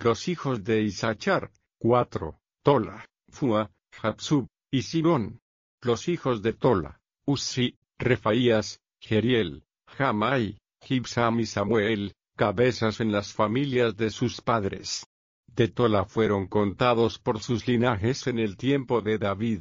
Los hijos de Isachar, 4, Tola, Fua, Japsub, y Sibón. Los hijos de Tola, Uzzi, Refaías, Jeriel, Jamai, Gibsam y Samuel, cabezas en las familias de sus padres. De Tola fueron contados por sus linajes en el tiempo de David,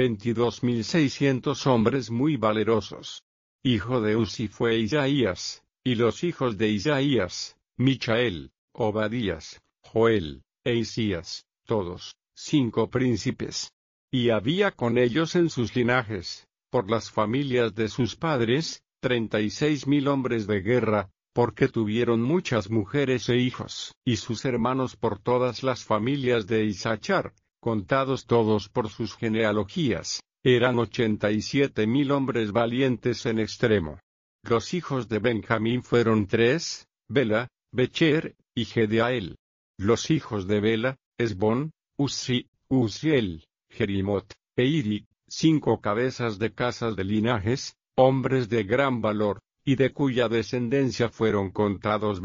22.600 hombres muy valerosos. Hijo de Uzzi fue Isaías, y los hijos de Isaías, Michael, Obadías, Joel, e Isías, todos, 5 príncipes. Y había con ellos en sus linajes, por las familias de sus padres, 36.000 hombres de guerra, porque tuvieron muchas mujeres e hijos. Y sus hermanos por todas las familias de Isachar, contados todos por sus genealogías, eran 87.000 hombres valientes en extremo. Los hijos de Benjamín fueron 3, Bela, Becher, y Gedeael. Los hijos de Bela, Esbón, Uzzi, Uziel, Jerimot, e Iri, 5 cabezas de casas de linajes, hombres de gran valor, y de cuya descendencia fueron contados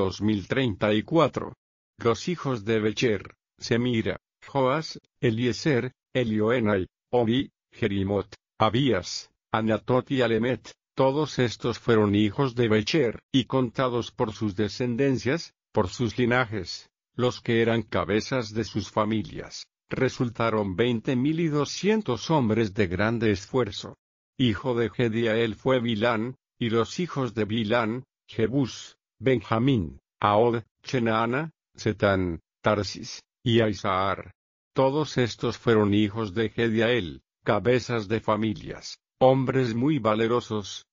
22.034. Los hijos de Becher, Semira, Joas, Eliezer, Elioenai, Obi, Jerimot, Abías, Anatot y Alemet, todos estos fueron hijos de Becher, y contados por sus descendencias, por sus linajes, los que eran cabezas de sus familias, resultaron 20.200 hombres de grande esfuerzo. Hijo de Gediael fue Bilán, y los hijos de Bilán, Jebús, Benjamín, Ahod, Chenaana, Setán, Tarsis, y Aizahar. Todos estos fueron hijos de Gediael, cabezas de familias, hombres muy valerosos,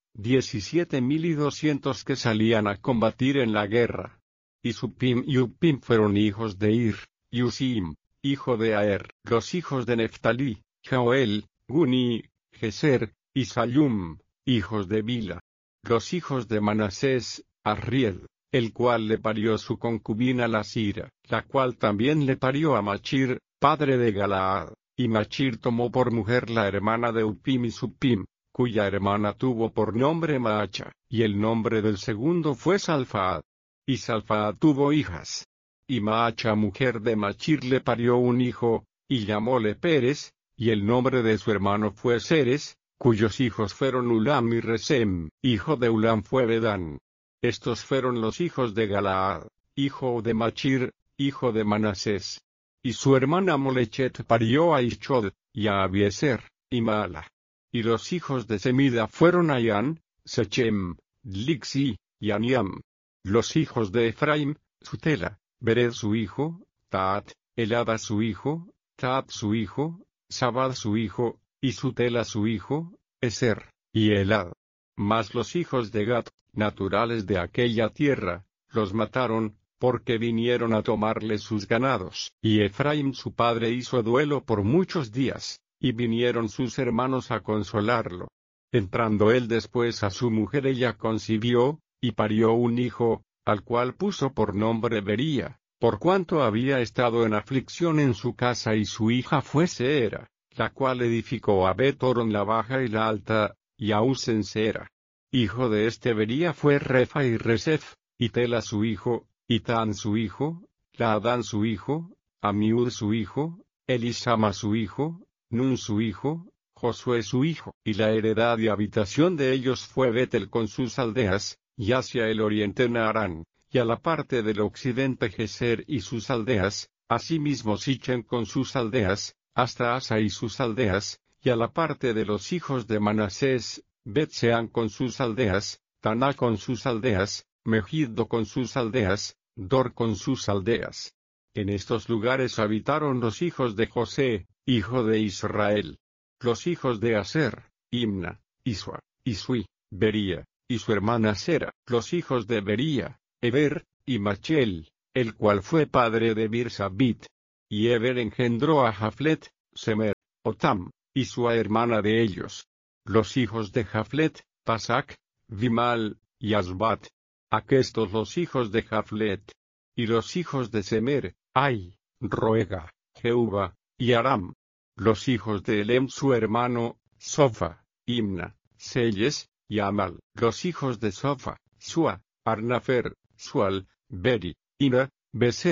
17.200 que salían a combatir en la guerra. Y Supim y Upim fueron hijos de Ir, y Usim, hijo de Aer. Los hijos de Neftalí, Joel, Guni, Geser, y Sayum, hijos de Bila. Los hijos de Manasés, Arriel, el cual le parió su concubina la Sira, la cual también le parió a Machir, padre de Galaad, y Machir tomó por mujer la hermana de Upim y Supim, cuya hermana tuvo por nombre Maacha, y el nombre del segundo fue Salfaad. Y Salfaad tuvo hijas. Y Maacha mujer de Machir le parió un hijo, y llamóle Pérez, y el nombre de su hermano fue Seres, cuyos hijos fueron Ulam y Resem. Hijo de Ulam fue Bedán. Estos fueron los hijos de Galaad, hijo de Machir, hijo de Manasés. Y su hermana Molechet parió a Ishod, y a Abieser, y Maala. Y los hijos de Semida fueron Ayán, Sechem, Dlixi, y Aniam. Los hijos de Efraim, Sutela, Bered su hijo, Taat, Elada su hijo, Taat su hijo, Sabad su hijo, y Sutela su hijo, Eser, y Elad. Mas los hijos de Gad, naturales de aquella tierra, los mataron, porque vinieron a tomarle sus ganados. Y Efraim su padre hizo duelo por muchos días, y vinieron sus hermanos a consolarlo. Entrando él después a su mujer, ella concibió, y parió un hijo, al cual puso por nombre Bería, por cuanto había estado en aflicción en su casa, y su hija fue Seera, la cual edificó a Bet-Horon la baja y la alta, y a Usen Seera. Hijo de este Bería fue Refa y Resef, y Tela su hijo, y Tan su hijo, Laadán su hijo, Amiud su hijo, Elisama su hijo, Nun su hijo, Josué su hijo. Y la heredad y habitación de ellos fue Betel con sus aldeas, y hacia el oriente Naarán, y a la parte del occidente Geser y sus aldeas, asimismo Sichem con sus aldeas, hasta Asa y sus aldeas, y a la parte de los hijos de Manasés, Bet-Sean con sus aldeas, Taná con sus aldeas, Megiddo con sus aldeas, Dor con sus aldeas. En estos lugares habitaron los hijos de José, hijo de Israel. Los hijos de Aser, Imna, Isua, Isui, Bería, y su hermana Sera. Los hijos de Bería, Eber, y Machel, el cual fue padre de Birsabit. Y Eber engendró a Jaflet, Semer, Otam, y su hermana de ellos. Los hijos de Jaflet, Pasac, Vimal, y Asbat. Aquestos los hijos de Jaflet. Y los hijos de Semer, Ai, Roega, Jehuba, y Aram. Los hijos de Elem su hermano, Sofa, Imna, Selles, y Amal. Los hijos de Sofa, Sua, Arnafer, Sual, Beri, Ina, Beser,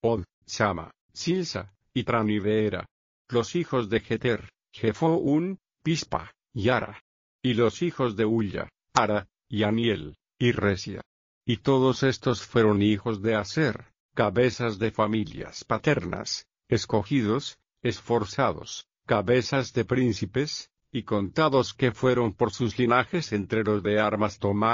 Od, Sama, Silsa, y Tran y Beera. Los hijos de Jeter, Jefoún, Pispa, y Ara. Y los hijos de Ulla, Ara, y Aniel, y Resia. Y todos estos fueron hijos de Aser, cabezas de familias paternas, escogidos, esforzados, cabezas de príncipes, y contados que fueron por sus linajes entre los de armas tomadas.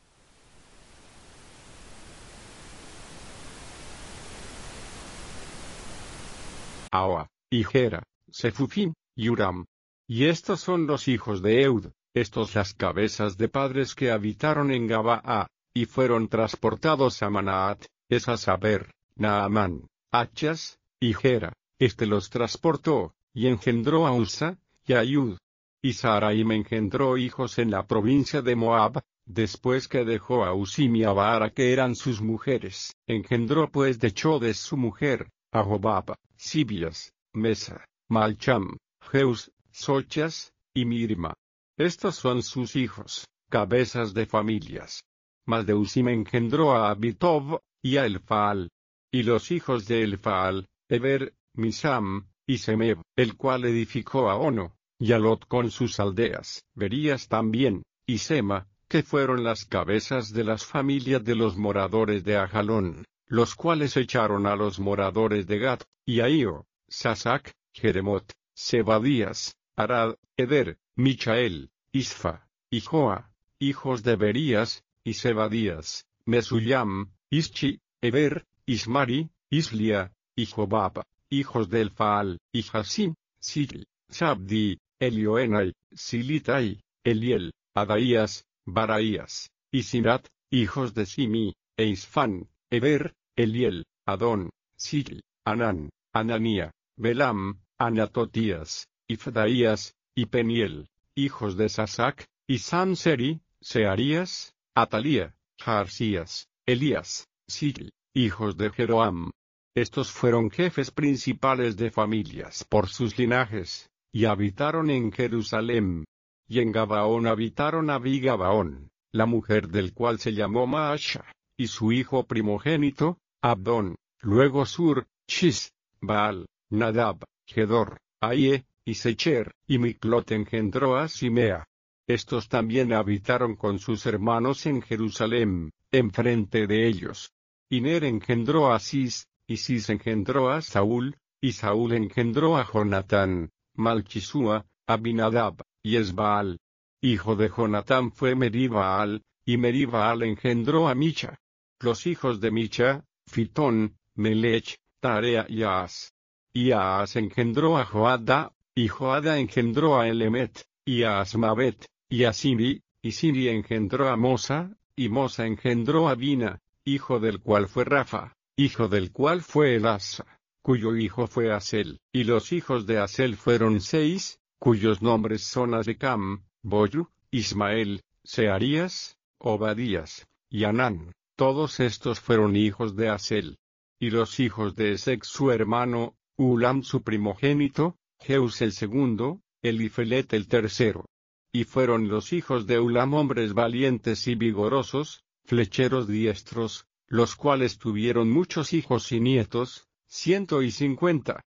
Aoa, y Gera, Sefufim, y Uram. Y estos son los hijos de Eud, estos las cabezas de padres que habitaron en Gabaa, y fueron transportados a Manaat, es a saber, Naamán, Achas, y Gera, los transportó, y engendró a Usa, y a Yud. Y Saraim engendró hijos en la provincia de Moab, después que dejó a Usim y a Baara que eran sus mujeres. Engendró pues de Chodes su mujer, a Jobab, Sibias, Mesa, Malcham, Jeus, Sochas, y Mirma. Estos son sus hijos, cabezas de familias. Mas de Usim engendró a Abitov, y a Elfaal. Y los hijos de Elfaal, Eber, Misam, y Semeb, el cual edificó a Ono, y a Lot con sus aldeas. Berías también, y Sema, que fueron las cabezas de las familias de los moradores de Ajalón, los cuales echaron a los moradores de Gat, y a Io, Sasac, Jeremot, Zebadías, Arad, Eder, Michael, Isfa, y Joa, hijos de Berías, y Zebadías, Mesullam, Ischi, Eber, Ismari, Islia, y Jobab, hijos de Elfaal, y Hasim, Sil, Sabdi, Elioenai, Silitai, Eliel, Adaías, Baraías, y Sirat, hijos de Simi, e Isfán, Eber, Eliel, Adón, Sil, Anán, Ananía, Belam, Anatotías, y Fedaías, y Peniel, hijos de Sasac, y Sanseri, Searías, Atalía, Jarsías, Elías, Sil, hijos de Jeroam. Estos fueron jefes principales de familias por sus linajes, y habitaron en Jerusalén. Y en Gabaón habitaron Abi-Gabaón, la mujer del cual se llamó Maasha, y su hijo primogénito, Abdón, luego Sur, Shis, Baal, Nadab, Gedor, Aie, y Secher, y Miclot engendró a Simea. Estos también habitaron con sus hermanos en Jerusalén, enfrente de ellos. Y Ner engendró a Cis, y Cis engendró a Saúl, y Saúl engendró a Jonatán, Malchisúa, Abinadab, y Esbaal. Hijo de Jonatán fue Meribaal, y Meribaal engendró a Micha. Los hijos de Micha, Fitón, Melech, Tarea y Aas. Y Aas engendró a Joada, y Joada engendró a Elemet, y a Asmavet, y a Siri, y Siri engendró a Mosa, y Mosa engendró a Bina, hijo del cual fue Rafa, hijo del cual fue Elasa, cuyo hijo fue Asel. Y los hijos de Asel fueron 6, cuyos nombres son Azricam, Boyu, Ismael, Searías, Obadías, y Anán. Todos estos fueron hijos de Asel. Y los hijos de Esec su hermano, Ulam su primogénito, Jeus el segundo, Elifelet el tercero. Y fueron los hijos de Ulam hombres valientes y vigorosos, flecheros diestros, los cuales tuvieron muchos hijos y nietos, 150.